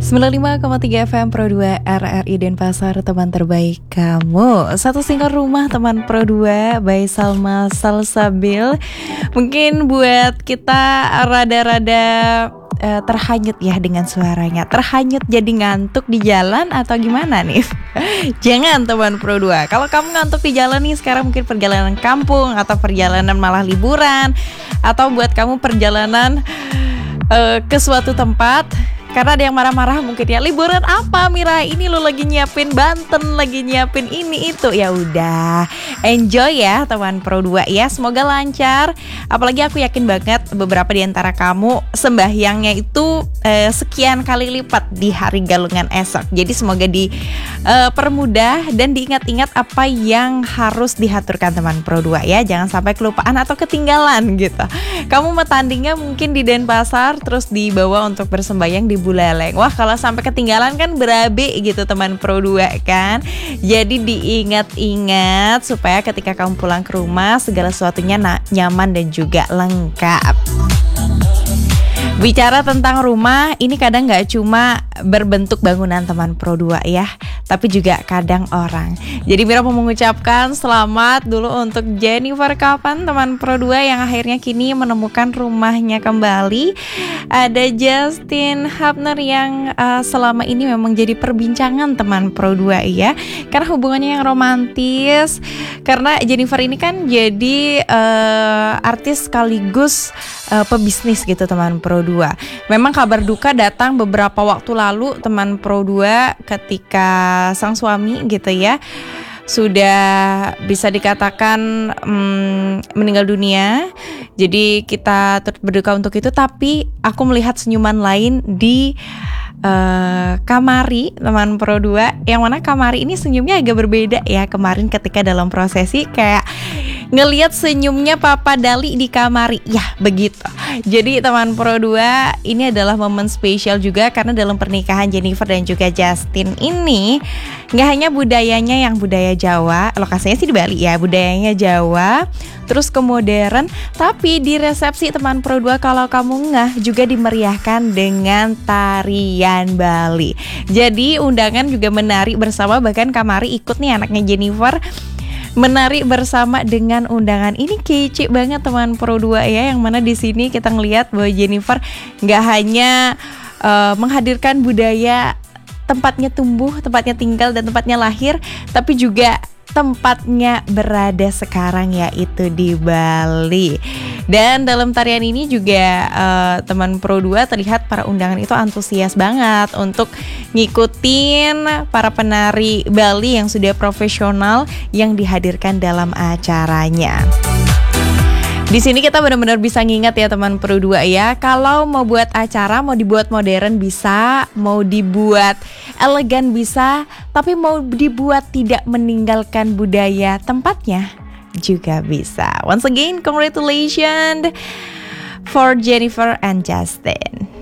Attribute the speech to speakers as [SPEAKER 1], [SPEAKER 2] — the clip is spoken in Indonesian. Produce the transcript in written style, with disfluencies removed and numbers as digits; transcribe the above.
[SPEAKER 1] 95,3 FM Pro 2 RRI Denpasar, teman terbaik kamu. Satu single rumah teman Pro 2 by Salma Salsabil. Mungkin buat kita rada-rada terhanyut ya dengan suaranya. Terhanyut jadi ngantuk di jalan atau gimana nih? Jangan teman Pro 2. Kalau kamu ngantuk di jalan nih sekarang, mungkin perjalanan kampung atau perjalanan malah liburan, atau buat kamu perjalanan ke suatu tempat. Karena ada yang marah-marah mungkin ya, liburan apa Mira? Ini lo lagi nyiapin Banten, lagi nyiapin ini itu. Ya udah, enjoy ya teman Pro 2 ya. Semoga lancar. Apalagi aku yakin banget beberapa di antara kamu sembahyangnya itu sekian kali lipat di hari galungan esok. Jadi semoga dipermudah dan diingat-ingat apa yang harus dihaturkan teman Pro 2 ya. Jangan sampai kelupaan atau ketinggalan gitu. Kamu mau tandingnya mungkin di Denpasar, terus dibawa untuk bersembahyang di Buleleng. Wah, kalau sampai ketinggalan kan berabe gitu teman Pro 2 kan. Jadi diingat-ingat supaya ketika kamu pulang ke rumah segala sesuatunya nyaman dan juga lengkap. Bicara tentang rumah, ini kadang gak cuma berbentuk bangunan teman Pro 2 ya, tapi juga kadang orang. Jadi Mira mau mengucapkan selamat dulu untuk Jennifer Kapan teman Pro 2 yang akhirnya kini menemukan rumahnya kembali. Ada Justin Hubner yang selama ini memang jadi perbincangan teman Pro 2 ya, karena hubungannya yang romantis. Karena Jennifer ini kan jadi artis sekaligus pebisnis gitu teman Pro 2. Memang kabar duka datang beberapa waktu lalu teman Pro 2 ketika sang suami gitu ya sudah bisa dikatakan meninggal dunia. Jadi kita turut berduka untuk itu. Tapi aku melihat senyuman lain di Kamari teman Pro 2, yang mana Kamari ini senyumnya agak berbeda ya. Kemarin ketika dalam prosesi kayak ngelihat senyumnya Papa Dali di Kamari. Ya begitu. Jadi teman Pro 2, ini adalah momen spesial juga karena dalam pernikahan Jennifer dan juga Justin ini gak hanya budayanya yang budaya Jawa, lokasinya sih di Bali ya, budayanya Jawa, terus ke modern, tapi di resepsi teman Pro 2 kalau kamu ngeh juga dimeriahkan dengan tarian Bali. Jadi undangan juga menari bersama, bahkan Kamari ikut nih anaknya Jennifer menari bersama dengan undangan. Ini kece banget teman Pro 2 ya, yang mana di sini kita ngelihat bahwa Jennifer nggak hanya menghadirkan budaya tempatnya tumbuh, tempatnya tinggal dan tempatnya lahir, tapi juga tempatnya berada sekarang yaitu di Bali. Dan dalam tarian ini juga teman Pro 2 terlihat para undangan itu antusias banget untuk ngikutin para penari Bali yang sudah profesional yang dihadirkan dalam acaranya. Di sini kita benar-benar bisa ngingat ya teman Pro 2 ya, kalau mau buat acara, mau dibuat modern bisa, mau dibuat elegan bisa, tapi mau dibuat tidak meninggalkan budaya tempatnya juga bisa. Once again, congratulations for Jennifer and Justin.